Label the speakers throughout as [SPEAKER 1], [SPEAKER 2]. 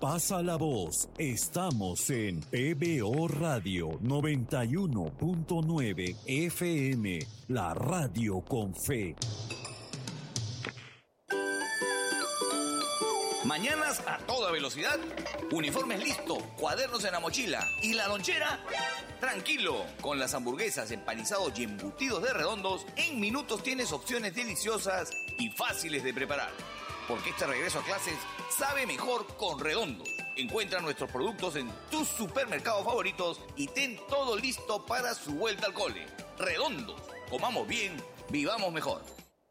[SPEAKER 1] Pasa la voz, estamos en PBO Radio 91.9 FM, la radio con fe.
[SPEAKER 2] Mañanas a toda velocidad, uniformes listos, cuadernos en la mochila y la lonchera. Tranquilo, con las hamburguesas, empanizados y embutidos de Redondos, en minutos tienes opciones deliciosas y fáciles de preparar. Porque este regreso a clases sabe mejor con Redondos. Encuentra nuestros productos en tus supermercados favoritos y ten todo listo para su vuelta al cole. Redondos, comamos bien, vivamos mejor.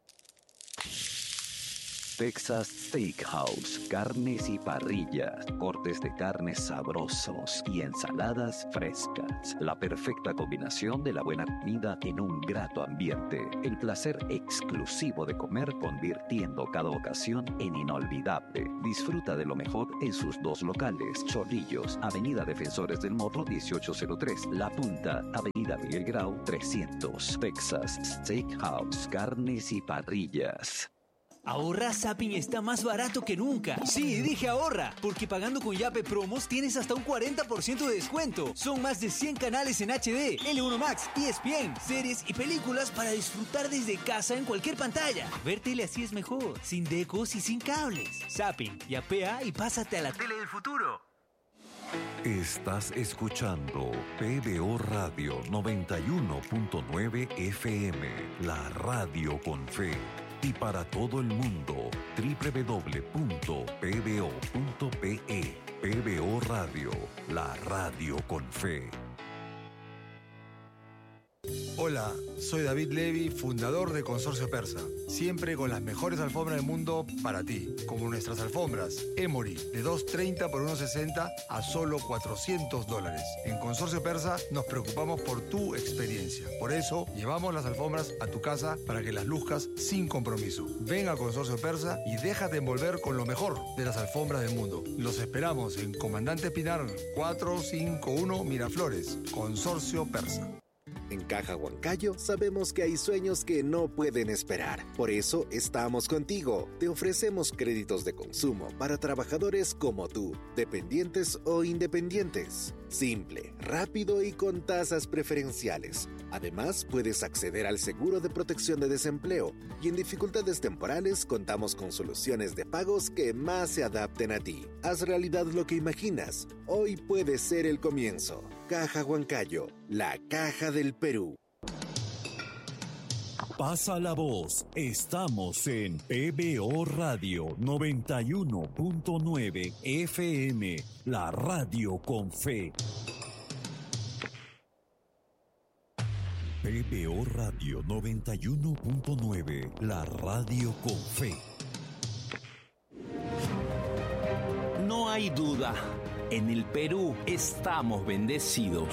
[SPEAKER 3] Texas Steakhouse, carnes y parrillas, cortes de carnes sabrosos y ensaladas frescas. La perfecta combinación de la buena comida en un grato ambiente. El placer exclusivo de comer convirtiendo cada ocasión en inolvidable. Disfruta de lo mejor en sus dos locales. Chorrillos, Avenida Defensores del Morro 1803. La Punta, Avenida Miguel Grau 300. Texas Steakhouse, carnes y parrillas.
[SPEAKER 4] Ahorra, Zapping está más barato que nunca. Sí, dije ahorra, porque pagando con Yape Promos tienes hasta un 40% de descuento. Son más de 100 canales en HD, L1 Max, ESPN, series y películas para disfrutar desde casa en cualquier pantalla. Ver tele así es mejor, sin decos y sin cables. Zapping, yapea y pásate a la tele del futuro.
[SPEAKER 1] Estás escuchando PBO Radio 91.9 FM, la radio con fe. Y para todo el mundo, www.pbo.pe. PBO Radio, la radio con fe.
[SPEAKER 5] Hola, soy David Levy, fundador de Consorcio Persa. Siempre con las mejores alfombras del mundo para ti, como nuestras alfombras Emory, de $230 por $160 a solo $400. En Consorcio Persa nos preocupamos por tu experiencia. Por eso, llevamos las alfombras a tu casa para que las luzcas sin compromiso. Ven a Consorcio Persa y déjate envolver con lo mejor de las alfombras del mundo. Los esperamos en Comandante Pinar 451 Miraflores, Consorcio Persa.
[SPEAKER 6] En Caja Huancayo sabemos que hay sueños que no pueden esperar. Por eso estamos contigo. Te ofrecemos créditos de consumo para trabajadores como tú, dependientes o independientes. Simple, rápido y con tasas preferenciales. Además, puedes acceder al seguro de protección de desempleo y en dificultades temporales contamos con soluciones de pagos que más se adapten a ti. Haz realidad lo que imaginas. Hoy puede ser el comienzo. Caja Huancayo, la caja del Perú.
[SPEAKER 1] Pasa la voz, estamos en PBO Radio 91.9 FM, la radio con fe. PBO Radio 91.9, la radio con fe.
[SPEAKER 7] No hay duda, en el Perú estamos bendecidos.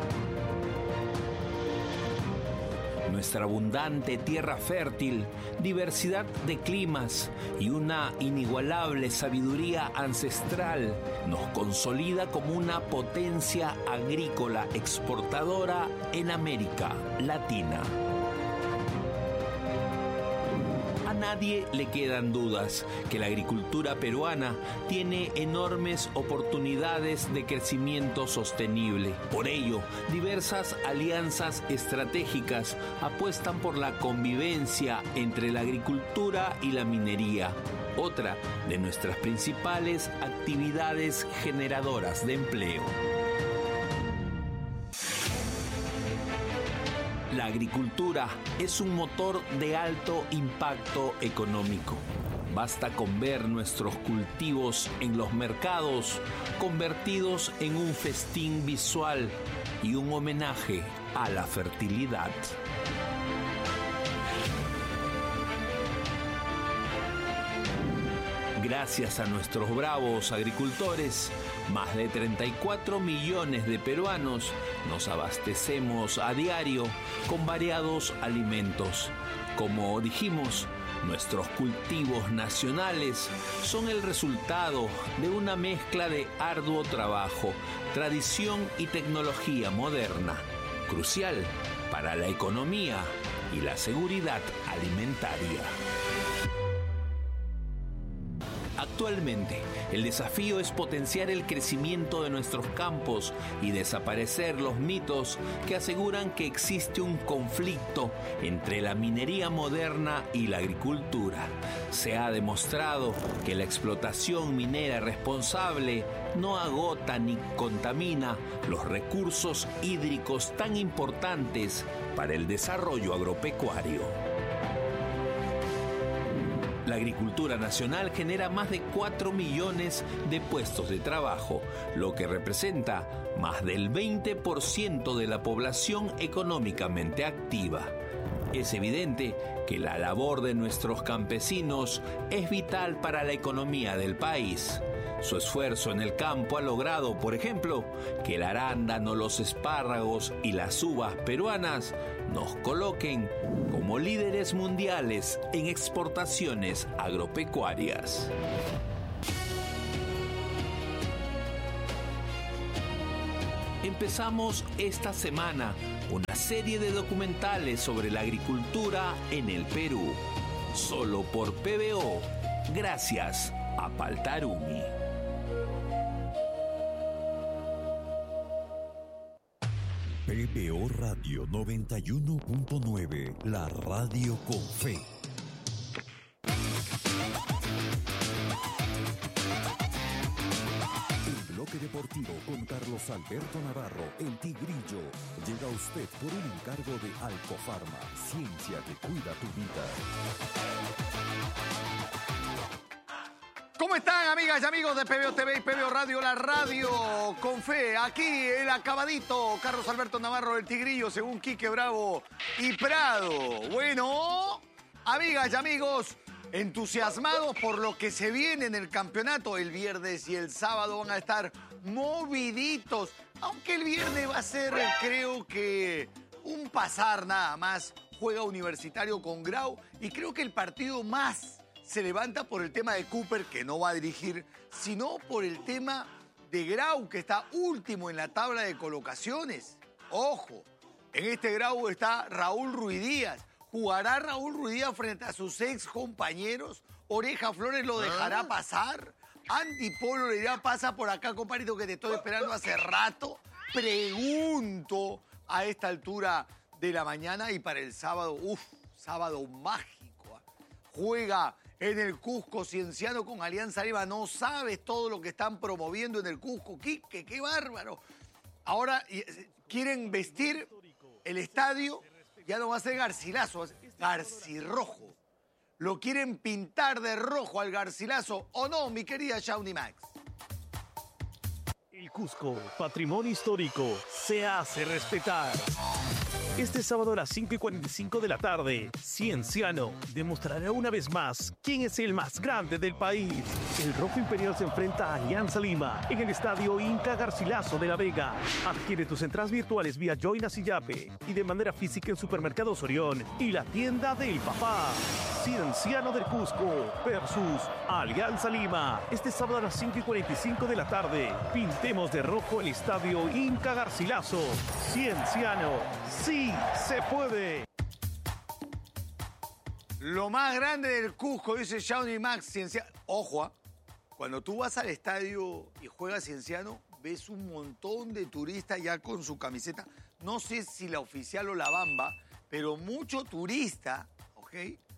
[SPEAKER 7] Nuestra abundante tierra fértil, diversidad de climas y una inigualable sabiduría ancestral nos consolida como una potencia agrícola exportadora en América Latina. A nadie le quedan dudas que la agricultura peruana tiene enormes oportunidades de crecimiento sostenible. Por ello, diversas alianzas estratégicas apuestan por la convivencia entre la agricultura y la minería, otra de nuestras principales actividades generadoras de empleo. La agricultura es un motor de alto impacto económico. Basta con ver nuestros cultivos en los mercados convertidos en un festín visual y un homenaje a la fertilidad. Gracias a nuestros bravos agricultores, más de 34 millones de peruanos nos abastecemos a diario con variados alimentos. Como dijimos, nuestros cultivos nacionales son el resultado de una mezcla de arduo trabajo, tradición y tecnología moderna, crucial para la economía y la seguridad alimentaria. Actualmente, el desafío es potenciar el crecimiento de nuestros campos y desaparecer los mitos que aseguran que existe un conflicto entre la minería moderna y la agricultura. Se ha demostrado que la explotación minera responsable no agota ni contamina los recursos hídricos tan importantes para el desarrollo agropecuario. La agricultura nacional genera más de 4 millones de puestos de trabajo, lo que representa más del 20% de la población económicamente activa. Es evidente que la labor de nuestros campesinos es vital para la economía del país. Su esfuerzo en el campo ha logrado, por ejemplo, que el arándano, los espárragos y las uvas peruanas nos coloquen como líderes mundiales en exportaciones agropecuarias. Empezamos esta semana una serie de documentales sobre la agricultura en el Perú, solo por PBO, gracias a Paltarumi.
[SPEAKER 1] PBO Radio 91.9, la radio con fe. El bloque deportivo con Carlos Alberto Navarro, el Tigrillo, llega a usted por un encargo de Alcofarma, ciencia que cuida tu vida.
[SPEAKER 8] ¿Cómo están, amigas y amigos de PBO TV y PBO Radio, la radio con fe? Aquí el acabadito, Carlos Alberto Navarro, el Tigrillo, según Quique Bravo y Prado. Bueno, amigas y amigos, entusiasmados por lo que se viene en el campeonato. El viernes y el sábado van a estar moviditos, aunque el viernes va a ser, creo que, un pasar nada más. Juega Universitario con Grau y creo que el partido más se levanta por el tema de Cooper, que no va a dirigir, sino por el tema de Grau, que está último en la tabla de colocaciones. Ojo, en este Grau está Raúl Ruidíaz. ¿Jugará Raúl Ruidíaz frente a sus ex compañeros? ¿Oreja Flores lo dejará pasar? ¿Antipolo le dirá pasa por acá, compadrito, que te estoy esperando hace rato? Pregunto a esta altura de la mañana. Y para el sábado, sábado mágico. Juega en el Cusco Cienciano con Alianza Lima. No sabes todo lo que están promoviendo en el Cusco. Quique, qué bárbaro. Ahora quieren vestir el estadio, ya no va a ser Garcilaso, va a ser Garcirrojo. Lo quieren pintar de rojo al Garcilaso, ¿o no, mi querida Shawnee Max?
[SPEAKER 9] El Cusco, patrimonio histórico, se hace respetar. Este sábado a las 5:45 de la tarde, Cienciano demostrará una vez más quién es el más grande del país. El Rojo Imperial se enfrenta a Alianza Lima en el estadio Inca Garcilaso de La Vega. Adquiere tus entradas virtuales vía Joinas y Yape y de manera física en Supermercados Orión y la tienda del papá. Cienciano del Cusco versus Alianza Lima. Este sábado a las 5:45 de la tarde, pintemos de rojo el estadio Inca Garcilaso. Cienciano, sí se puede.
[SPEAKER 8] Lo más grande del Cusco, dice Shawnee Max, Cienciano. Ojo, cuando tú vas al estadio y juegas Cienciano, ves un montón de turistas ya con su camiseta. No sé si la oficial o la bamba, pero mucho turista, ¿ok?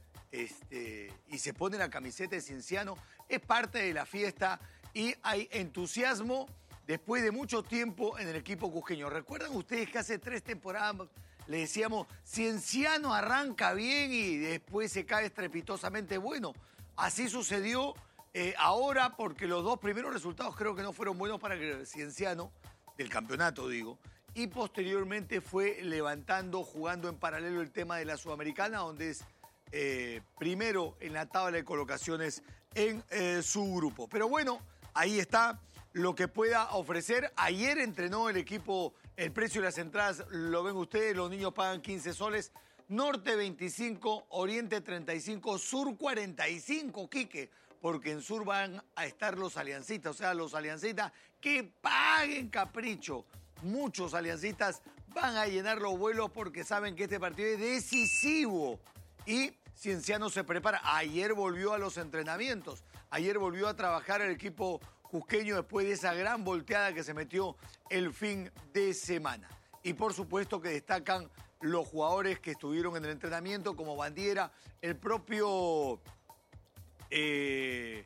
[SPEAKER 8] Y se pone la camiseta de Cienciano. Es parte de la fiesta y hay entusiasmo después de mucho tiempo en el equipo cusqueño. ¿Recuerdan ustedes que hace 3 temporadas le decíamos Cienciano arranca bien y después se cae estrepitosamente? Bueno, así sucedió ahora, porque los 2 primeros resultados creo que no fueron buenos para el Cienciano, del campeonato digo, y posteriormente fue levantando, jugando en paralelo el tema de la Sudamericana, donde es primero en la tabla de colocaciones en su grupo. Pero bueno, ahí está lo que pueda ofrecer. Ayer entrenó el equipo, el precio de las entradas lo ven ustedes, los niños pagan 15 soles, Norte 25, Oriente 35, Sur 45, Quique, porque en Sur van a estar los aliancistas, o sea, los aliancistas que paguen capricho. Muchos aliancistas van a llenar los vuelos porque saben que este partido es decisivo. Y Cienciano se prepara. Ayer volvió a los entrenamientos. Ayer volvió a trabajar el equipo cusqueño después de esa gran volteada que se metió el fin de semana. Y por supuesto que destacan los jugadores que estuvieron en el entrenamiento como Bandiera, el propio el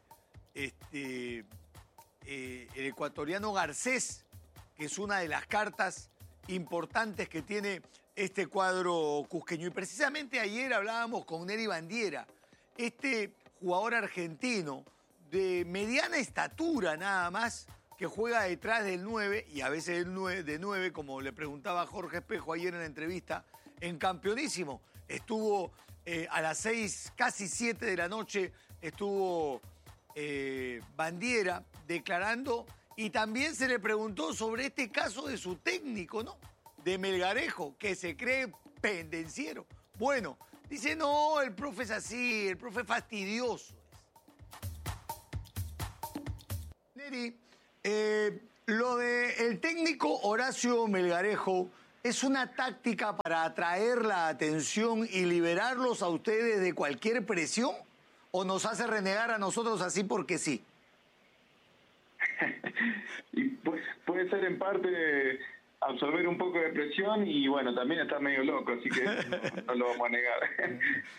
[SPEAKER 8] ecuatoriano Garcés, que es una de las cartas importantes que tiene este cuadro cusqueño. Y precisamente ayer hablábamos con Neri Bandiera, este jugador argentino de mediana estatura nada más, que juega detrás del 9 y a veces de 9, como le preguntaba Jorge Espejo ayer en la entrevista, en Campeonísimo. Estuvo a las 6, casi 7 de la noche, estuvo Bandiera declarando y también se le preguntó sobre este caso de su técnico, ¿no? De Melgarejo, que se cree pendenciero. Bueno, dice, no, el profe es así, el profe es fastidioso. Neri, lo del técnico Horacio Melgarejo es una táctica para atraer la atención y liberarlos a ustedes de cualquier presión, o nos hace renegar a nosotros así porque sí.
[SPEAKER 10] Y puede ser en parte absorber un poco de presión y bueno, también está medio loco, así que no lo vamos a negar.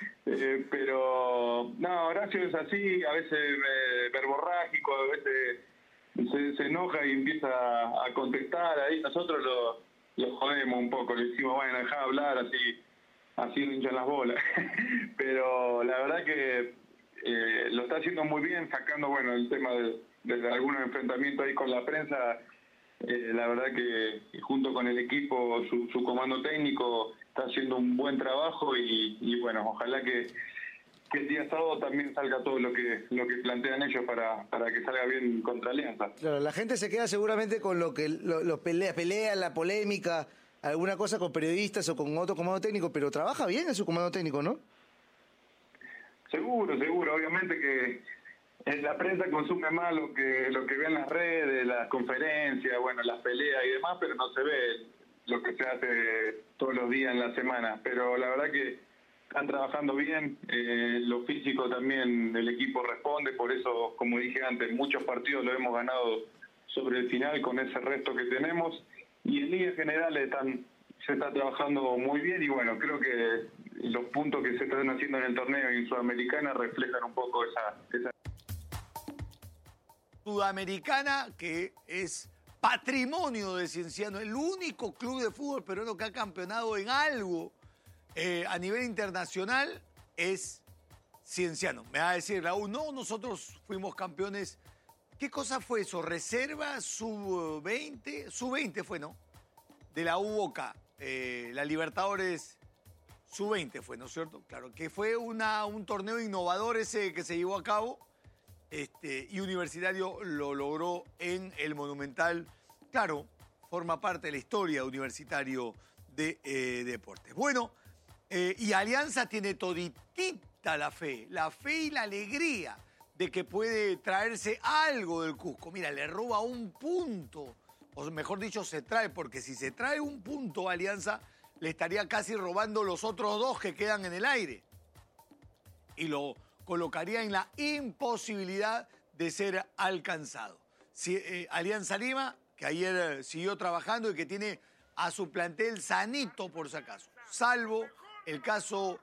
[SPEAKER 10] Pero no, Horacio es así, a veces verborrágico, a veces se enoja y empieza a contestar, ahí nosotros lo jodemos un poco, le decimos, bueno, dejá de hablar, así no hinchan las bolas. Pero la verdad que lo está haciendo muy bien, sacando, bueno, el tema de algunos enfrentamientos ahí con la prensa. La verdad que junto con el equipo, su comando técnico está haciendo un buen trabajo y bueno, ojalá que el día sábado también salga todo lo que plantean ellos para que salga bien contra Alianza.
[SPEAKER 11] Claro, la gente se queda seguramente con lo que pelea, la polémica, alguna cosa con periodistas o con otro comando técnico, pero trabaja bien en su comando técnico, ¿no?
[SPEAKER 10] Seguro, obviamente que la prensa consume más lo que ve en las redes, las conferencias, bueno, las peleas y demás, pero no se ve lo que se hace todos los días en la semana. Pero la verdad que están trabajando bien, lo físico también, el equipo responde, por eso, como dije antes, muchos partidos lo hemos ganado sobre el final con ese resto que tenemos, y en líneas generales se está trabajando muy bien, y bueno, creo que los puntos que se están haciendo en el torneo y en Sudamericana reflejan un poco esa
[SPEAKER 8] Sudamericana, que es patrimonio de Cienciano, el único club de fútbol peruano que ha campeonado en algo a nivel internacional es Cienciano. Me va a decir Raúl, no, nosotros fuimos campeones. ¿Qué cosa fue eso? ¿Reserva? ¿Sub-20? Sub-20 fue, ¿no? De la UOK, la Libertadores Sub-20 fue, ¿no es cierto? Claro, que fue un torneo innovador ese que se llevó a cabo. Y Universitario lo logró en el Monumental. Claro, forma parte de la historia de Universitario de Deportes. Bueno, y Alianza tiene toditita la fe y la alegría de que puede traerse algo del Cusco. Mira, le roba un punto, o mejor dicho, se trae, porque si se trae un punto a Alianza, le estaría casi robando los otros dos que quedan en el aire. Y lo colocaría en la imposibilidad de ser alcanzado. Alianza Lima, que ayer siguió trabajando y que tiene a su plantel sanito por si acaso, salvo el caso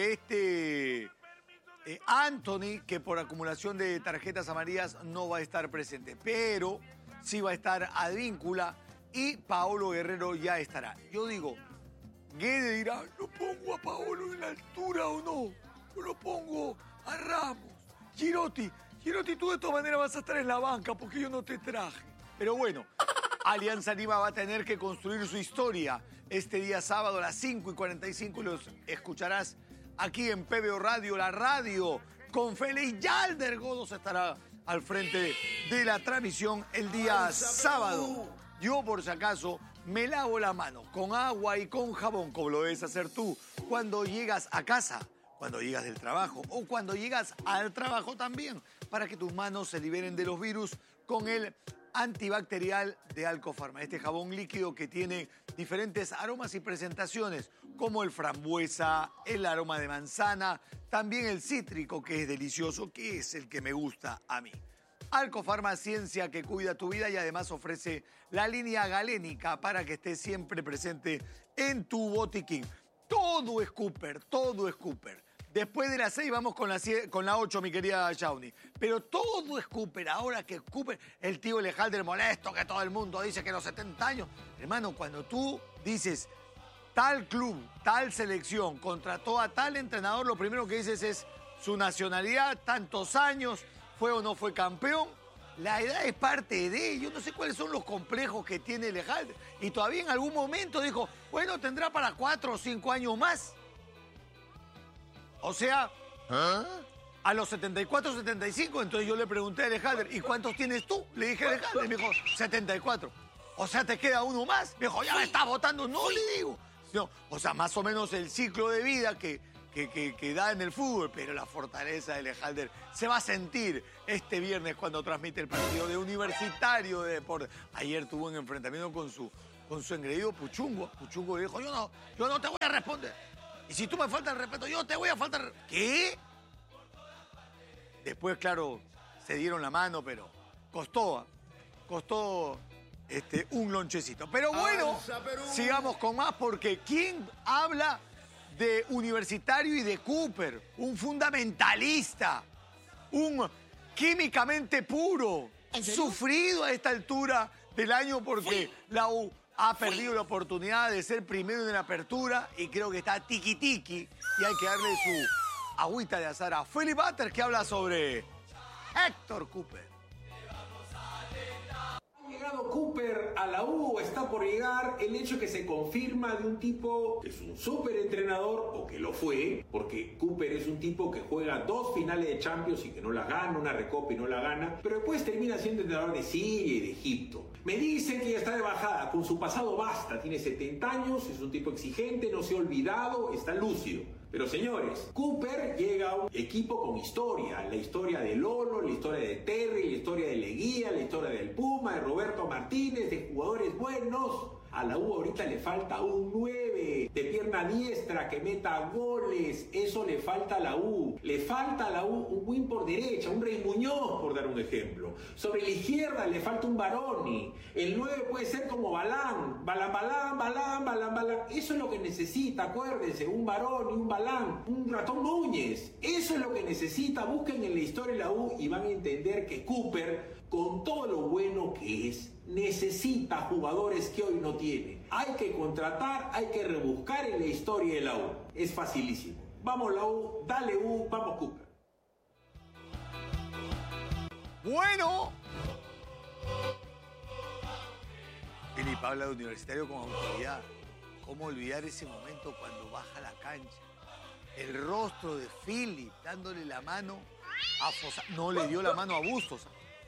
[SPEAKER 8] de Anthony, que por acumulación de tarjetas amarillas no va a estar presente, pero sí va a estar Advíncula y Paolo Guerrero ya estará. Yo digo, Guede dirá, ¿lo pongo a Paolo en la altura o no? ¿O lo pongo a Ramos? Girotti, tú de todas maneras vas a estar en la banca porque yo no te traje. Pero bueno, Alianza Lima va a tener que construir su historia este día sábado a las 5:45 y los escucharás aquí en PBO Radio, la radio con Félix Yalder Godos estará al frente de la transmisión el día sábado. Yo, por si acaso, me lavo la mano con agua y con jabón, como lo debes hacer tú cuando llegas a casa, cuando llegas del trabajo o cuando llegas al trabajo también, para que tus manos se liberen de los virus con el antibacterial de Alcofarma. Este jabón líquido que tiene diferentes aromas y presentaciones, como el frambuesa, el aroma de manzana, también el cítrico, que es delicioso, que es el que me gusta a mí. Alcofarma, ciencia que cuida tu vida y además ofrece la línea galénica para que estés siempre presente en tu botiquín. Todo es Cooper, todo es Cooper. Después de las 6 vamos con la 8, mi querida Shawnee. Pero todo es Cooper. Ahora que Cooper, el tío Lejalder molesto, que todo el mundo dice que los 70 años. Hermano, cuando tú dices tal club, tal selección, contrató a tal entrenador, lo primero que dices es su nacionalidad, tantos años, fue o no fue campeón. La edad es parte de. Yo no sé cuáles son los complejos que tiene Lejalder. Y todavía en algún momento dijo, bueno, tendrá para 4 o 5 años más. O sea, a los 74, 75, entonces yo le pregunté a Lejalder, ¿y cuántos tienes tú? Le dije a Lejalder, me dijo, 74. O sea, ¿te queda uno más? Me dijo, ya me estás votando. No, le digo. No, o sea, más o menos el ciclo de vida que da en el fútbol, pero la fortaleza de Lejalder se va a sentir este viernes cuando transmite el partido de Universitario de Deportes. Ayer tuvo un enfrentamiento con su engreído Puchungo. Puchungo le dijo, yo no te voy a responder. Y si tú me faltas el respeto, yo te voy a faltar... ¿Qué? Después, claro, se dieron la mano, pero costó un lonchecito. Pero bueno, sigamos con más, porque ¿quién habla de Universitario y de Cooper? Un fundamentalista, un químicamente puro, sufrido a esta altura del año porque la U ha perdido la oportunidad de ser primero en la apertura y creo que está tiqui-tiqui y hay que darle su agüita de azar a Philip Butter, que habla sobre Héctor Cooper.
[SPEAKER 12] Ha llegado Cooper a la U, está por llegar. El hecho que se confirma de un tipo que es un súper entrenador, o que lo fue, porque Cooper es un tipo que juega 2 finales de Champions y que no la gana, una recopa y no la gana, pero después termina siendo entrenador de Siria y de Egipto. Me dicen que ya está de bajada, con su pasado basta, tiene 70 años, es un tipo exigente, no se ha olvidado, está lúcido. Pero señores, Cooper llega a un equipo con historia, la historia de Lolo, la historia de Terry, la historia de Leguía, la historia del Puma, de Roberto Martínez, de jugadores buenos. A la U ahorita le falta un 9 de pierna diestra que meta goles. Eso le falta a la U. Le falta a la U un win por derecha, un Rey Muñoz, por dar un ejemplo. Sobre la izquierda le falta un Baroni. El 9 puede ser como Balán. Balán. Eso es lo que necesita, acuérdense. Un Baroni, un Balán, un Ratón Núñez. Eso es lo que necesita. Busquen en la historia de la U y van a entender que Cooper, con todo lo bueno que es, necesita jugadores que hoy no tiene. Hay que contratar, hay que rebuscar en la historia de la U. Es facilísimo. Vamos la U, dale U, vamos Cooper.
[SPEAKER 8] Bueno. Philip habla de Universitario con autoridad. ¿Cómo olvidar ese momento cuando baja a la cancha? El rostro de Philip dándole la mano a Fossati. No le dio la mano a Bustos.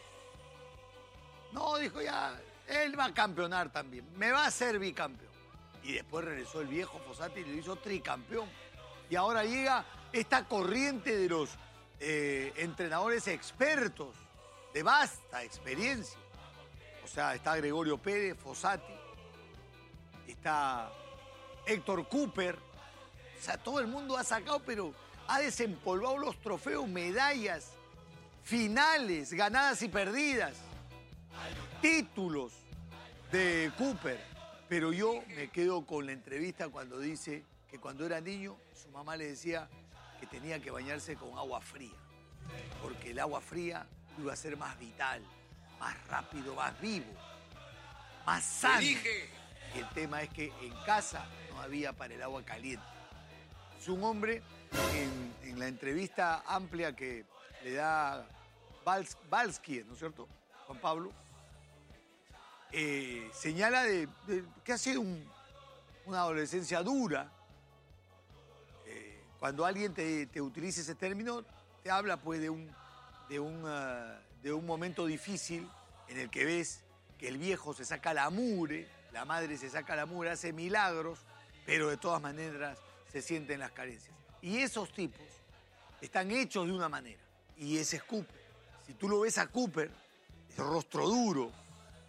[SPEAKER 8] No, dijo ya, él va a campeonar también, me va a ser bicampeón. Y después regresó el viejo Fossati y lo hizo tricampeón. Y ahora llega esta corriente de los entrenadores expertos, de vasta experiencia. O sea, está Gregorio Pérez, Fossati, está Héctor Cooper. O sea, todo el mundo ha sacado, pero ha desempolvado los trofeos, medallas, finales, ganadas y perdidas. Títulos de Cooper, pero yo me quedo con la entrevista cuando dice que cuando era niño su mamá le decía que tenía que bañarse con agua fría, porque el agua fría iba a ser más vital, más rápido, más vivo, más sano. Y el tema es que en casa no había para el agua caliente. Es un hombre en la entrevista amplia que le da Valsky, ¿no es cierto? Juan Pablo, señala de que ha sido una adolescencia dura. Cuando alguien te utiliza ese término, te habla pues de un momento difícil en el que ves que el viejo se saca la mugre, la madre se saca la mugre, hace milagros, pero de todas maneras se sienten las carencias. Y esos tipos están hechos de una manera, y ese es Cooper. Si tú lo ves a Cooper, es rostro duro,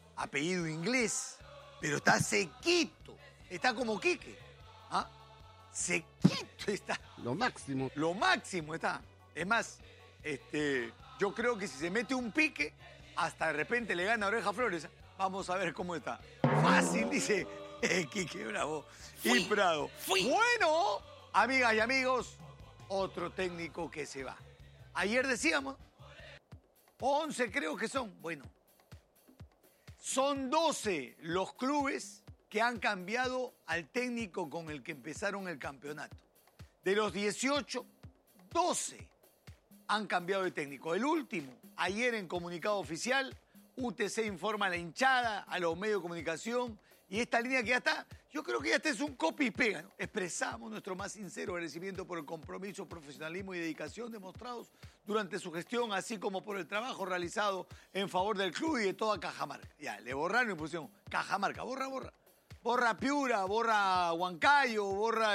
[SPEAKER 8] apellido inglés, pero está sequito, está como Quique. ¿Ah? sequito está.
[SPEAKER 13] Lo máximo.
[SPEAKER 8] Lo máximo está. Es más, yo creo que si se mete un pique, hasta de repente le gana Oreja Flores. Vamos a ver cómo está. Fácil, dice Quique Bravo y Prado. Bueno, amigas y amigos, otro técnico que se va. Ayer decíamos, 11 creo que son. Bueno, son 12 los clubes que han cambiado al técnico con el que empezaron el campeonato. De los 18, 12 han cambiado de técnico. El último, ayer en comunicado oficial, UTC informa a la hinchada, a los medios de comunicación, y esta línea que ya está, yo creo que ya es un copy y pega, ¿no? Expresamos nuestro más sincero agradecimiento por el compromiso, profesionalismo y dedicación demostrados durante su gestión, así como por el trabajo realizado en favor del club y de toda Cajamarca. Ya, le borraron y pusieron Cajamarca, borra. Borra Piura, borra Huancayo, borra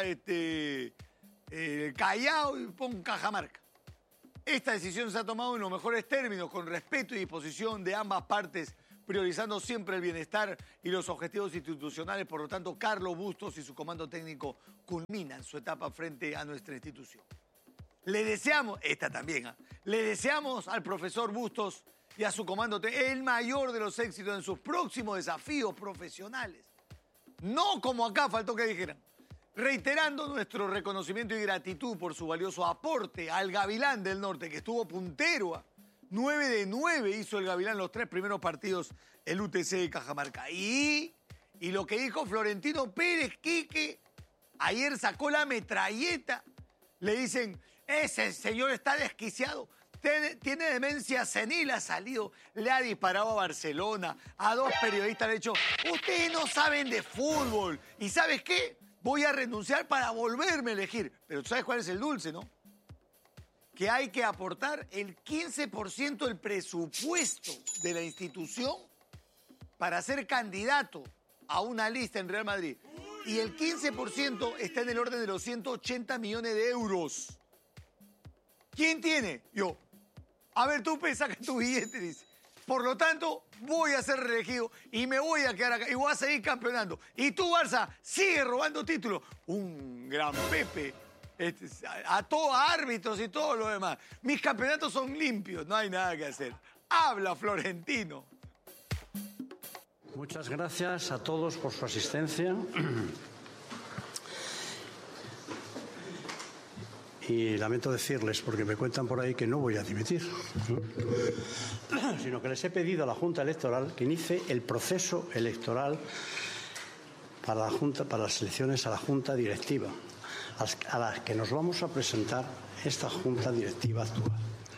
[SPEAKER 8] Callao y pon Cajamarca. Esta decisión se ha tomado en los mejores términos, con respeto y disposición de ambas partes, priorizando siempre el bienestar y los objetivos institucionales. Por lo tanto, Carlos Bustos y su comando técnico culminan su etapa frente a nuestra institución. Le deseamos, esta también, le deseamos al profesor Bustos y a su comando técnico el mayor de los éxitos en sus próximos desafíos profesionales. No como acá faltó que dijeran. Reiterando nuestro reconocimiento y gratitud por su valioso aporte al Gavilán del Norte, que estuvo puntero. 9 de 9 hizo el Gavilán los 3 primeros partidos, el UTC de Cajamarca. Y lo que dijo Florentino Pérez, Quique, ayer sacó la metralleta. Le dicen, ese señor está desquiciado, tiene demencia senil, ha salido, le ha disparado a Barcelona, a 2 periodistas le ha dicho, ustedes no saben de fútbol. ¿Y sabes qué? Voy a renunciar para volverme a elegir. Pero ¿tú sabes cuál es el dulce, no? Que hay que aportar el 15% del presupuesto de la institución para ser candidato a una lista en Real Madrid. Y el 15% está en el orden de los 180 millones de euros. ¿Quién tiene? Yo. A ver, tú saca tu billete, dice. Por lo tanto, voy a ser reelegido y me voy a quedar acá y voy a seguir campeonando. Y tú, Barça, sigue robando títulos. Un gran Pepe. A todos árbitros y todo lo demás. Mis campeonatos son limpios, no hay nada que hacer. Habla Florentino.
[SPEAKER 14] Muchas gracias a todos por su asistencia. Y lamento decirles, porque me cuentan por ahí que no voy a dimitir, sino que les he pedido a la Junta Electoral que inicie el proceso electoral para las elecciones a la Junta Directiva, a las que nos vamos a presentar esta Junta Directiva actual.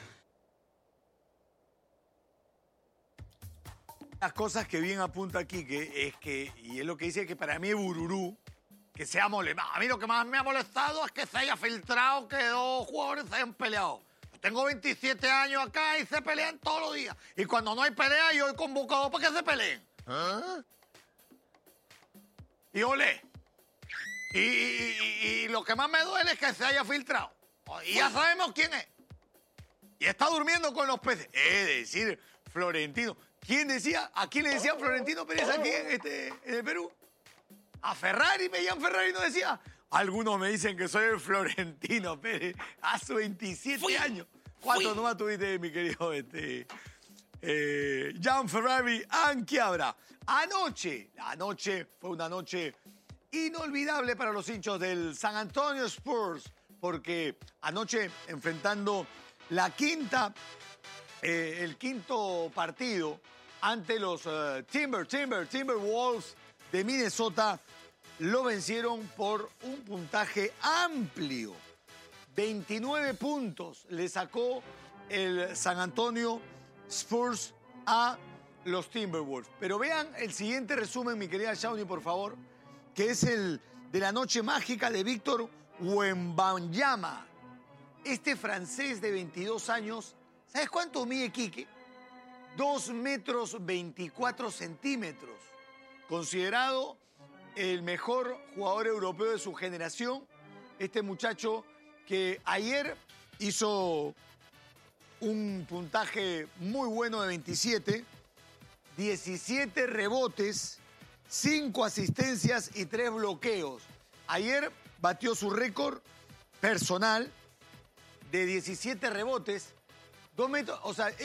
[SPEAKER 8] Las cosas que bien apunta aquí, y es lo que dice, que para mí es bururú, que se ha molestado. A mí lo que más me ha molestado es que se haya filtrado que 2 jugadores se hayan peleado. Yo tengo 27 años acá y se pelean todos los días. Y cuando no hay pelea, yo he convocado para que se peleen. ¿Ah? Y olé. Y lo que más me duele es que se haya filtrado. Y ya sabemos quién es. Y está durmiendo con los peces. Es decir, Florentino. ¿Quién decía? ¿A quién le decía Florentino Pérez aquí en el Perú? A Ferrari, me llaman Ferrari, no decía. Algunos me dicen que soy el Florentino Pérez. Hace 27 años. ¿Cuánto nomás tuviste, mi querido Gian Ferrari Anchiabra? Anoche fue una noche inolvidable para los hinchas del San Antonio Spurs, porque anoche, enfrentando el quinto partido ante los Timberwolves de Minnesota, lo vencieron por un puntaje amplio. 29 puntos le sacó el San Antonio Spurs a los Timberwolves. Pero vean el siguiente resumen, mi querida Shawnee, por favor, que es el de la noche mágica de Víctor Wembanyama. Este francés de 22 años, ¿sabes cuánto mide Quique? 2 metros 24 centímetros. Considerado el mejor jugador europeo de su generación. Este muchacho que ayer hizo un puntaje muy bueno de 27, 17 rebotes, 5 asistencias y 3 bloqueos. Ayer batió su récord personal de 17 rebotes, 2 metros, o sea,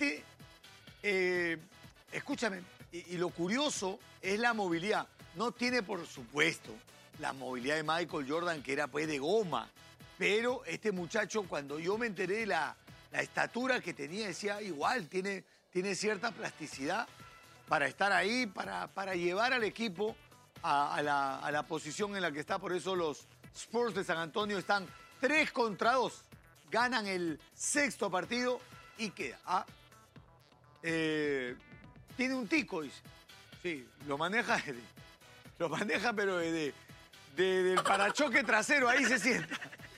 [SPEAKER 8] escúchame, y lo curioso es la movilidad. No tiene, por supuesto, la movilidad de Michael Jordan, que era pues de goma, pero este muchacho, cuando yo me enteré de la estatura que tenía, decía, igual, tiene cierta plasticidad para estar ahí, para llevar al equipo a la posición en la que está. Por eso los Spurs de San Antonio están 3 contra 2. Ganan el 6º partido y queda. Tiene un tico, dice. Sí, lo maneja pero del parachoque trasero, ahí se sienta.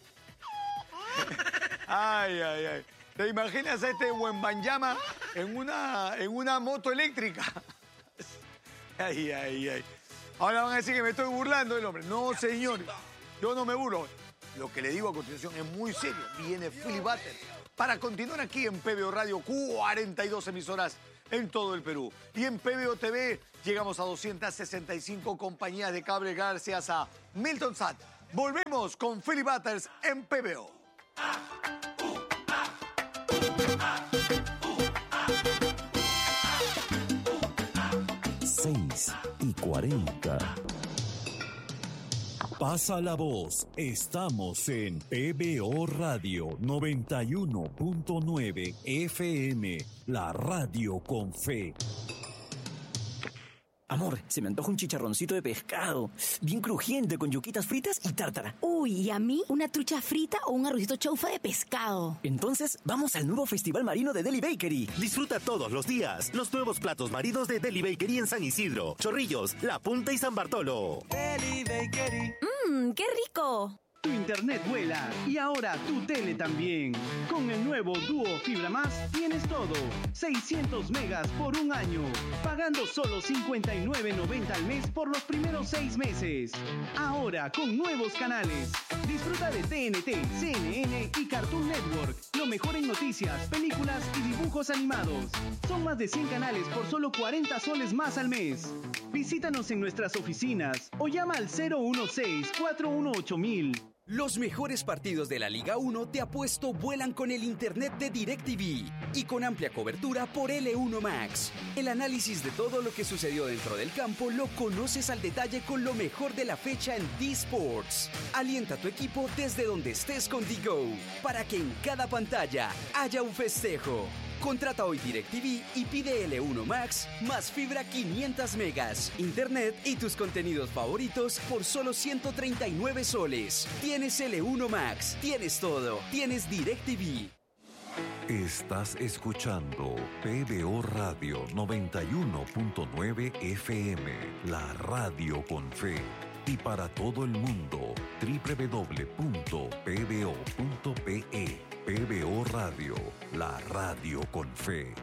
[SPEAKER 8] Ay. ¿Te imaginas a este Wembanyama en una moto eléctrica? Ay. Ahora van a decir que me estoy burlando del hombre. No, señores, yo no me burlo. Lo que le digo a continuación es muy serio. Viene Philly Butters para continuar aquí en PBO Radio, 42 emisoras en todo el Perú. Y en PBO TV llegamos a 265 compañías de cable gracias a Milton Sat. Volvemos con Philly Butters en PBO.
[SPEAKER 1] 6:40. Pasa la voz, estamos en PBO Radio 91.9 FM, la radio con fe.
[SPEAKER 13] Amor, se me antoja un chicharroncito de pescado, bien crujiente, con yuquitas fritas y tártara.
[SPEAKER 15] Uy, ¿y a mí una trucha frita o un arrocito chaufa de pescado?
[SPEAKER 13] Entonces, vamos al nuevo Festival Marino de Deli Bakery.
[SPEAKER 16] Disfruta todos los días los nuevos platos marinos de Deli Bakery en San Isidro, Chorrillos, La Punta y San Bartolo.
[SPEAKER 13] Deli Bakery.
[SPEAKER 15] ¡Qué rico!
[SPEAKER 17] Tu internet vuela y ahora tu tele también. Con el nuevo Duo Fibra Más tienes todo. 600 megas por un año, pagando solo $59.90 al mes por los primeros 6 meses. Ahora con nuevos canales. Disfruta de TNT, CNN y Cartoon Network. Lo mejor en noticias, películas y dibujos animados. Son más de 100 canales por solo 40 soles más al mes. Visítanos en nuestras oficinas o llama al 016-418-1000.
[SPEAKER 18] Los mejores partidos de la Liga 1 te apuesto vuelan con el internet de DirecTV y con amplia cobertura por L1 Max. El análisis de todo lo que sucedió dentro del campo lo conoces al detalle con lo mejor de la fecha en D-Sports. Alienta a tu equipo desde donde estés con D-Go para que en cada pantalla haya un festejo. Contrata hoy DirecTV y pide L1 Max más fibra 500 megas, internet y tus contenidos favoritos por solo 139 soles. Tienes L1 Max, tienes todo, tienes DirecTV.
[SPEAKER 1] Estás escuchando PBO Radio 91.9 FM, la radio con fe. Y para todo el mundo, www.pbo.pe. PBO Radio, la radio con fe.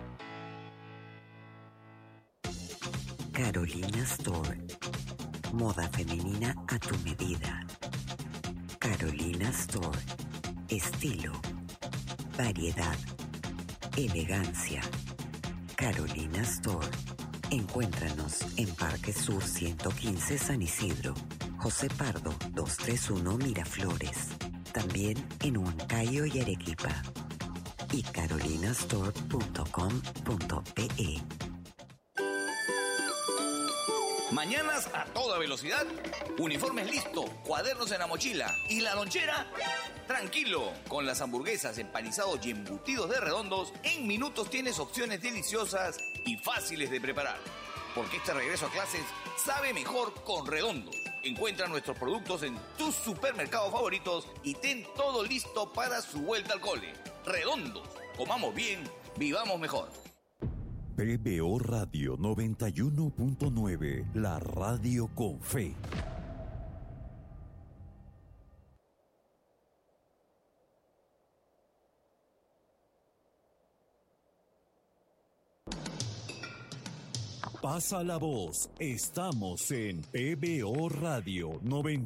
[SPEAKER 19] Carolina Store. Moda femenina a tu medida. Carolina Store. Estilo, variedad, elegancia. Carolina Store. Encuéntranos en Parque Sur 115 San Isidro, José Pardo 231 Miraflores. También en Huancayo y Arequipa. Y carolinastore.com.pe.
[SPEAKER 2] Mañanas a toda velocidad, uniformes listos, cuadernos en la mochila y la lonchera, tranquilo. Con las hamburguesas, empanizados y embutidos de Redondos, en minutos tienes opciones deliciosas y fáciles de preparar. Porque este regreso a clases sabe mejor con Redondos. Encuentra nuestros productos en tus supermercados favoritos y ten todo listo para su vuelta al cole. Redondos, comamos bien, vivamos mejor.
[SPEAKER 1] PBO Radio 91.9, la radio con fe. Pasa la voz, estamos en PBO Radio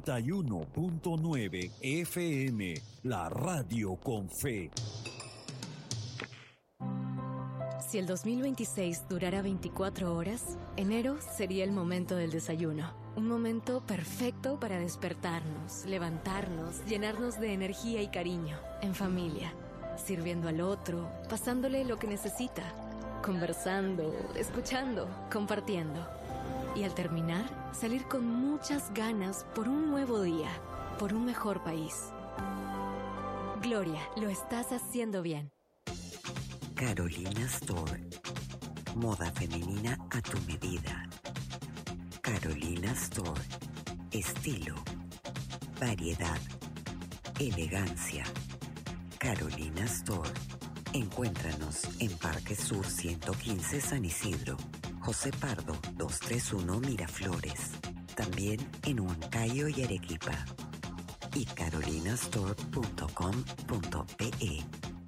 [SPEAKER 1] 91.9 FM, la radio con fe.
[SPEAKER 20] Si el 2026 durara 24 horas, enero sería el momento del desayuno. Un momento perfecto para despertarnos, levantarnos, llenarnos de energía y cariño, en familia, sirviendo al otro, pasándole lo que necesita, conversando, escuchando, compartiendo. Y al terminar, salir con muchas ganas por un nuevo día, por un mejor país. Gloria, lo estás haciendo bien.
[SPEAKER 19] Carolina Store. Moda femenina a tu medida. Carolina Store. Estilo. Variedad. Elegancia. Carolina Store. Encuéntranos en Parque Sur 115 San Isidro. José Pardo 231 Miraflores. También en Huancayo y Arequipa. Y carolinastore.com.pe.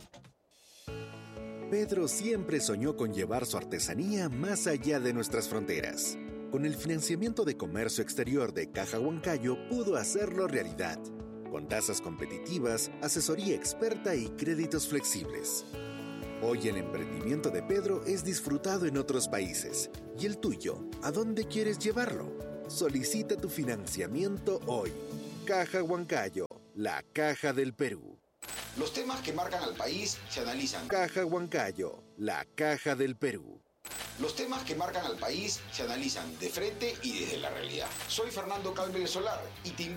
[SPEAKER 6] Pedro siempre soñó con llevar su artesanía más allá de nuestras fronteras. Con el financiamiento de comercio exterior de Caja Huancayo pudo hacerlo realidad. Con tasas competitivas, asesoría experta y créditos flexibles. Hoy el emprendimiento de Pedro es disfrutado en otros países. ¿Y el tuyo? ¿A dónde quieres llevarlo? Solicita tu financiamiento hoy. Caja Huancayo, la caja del Perú.
[SPEAKER 21] Los temas que marcan al país se analizan.
[SPEAKER 6] Caja Huancayo, la caja del Perú.
[SPEAKER 21] Los temas que marcan al país se analizan de frente y desde la realidad. Soy Fernando Calvez Solar y te invito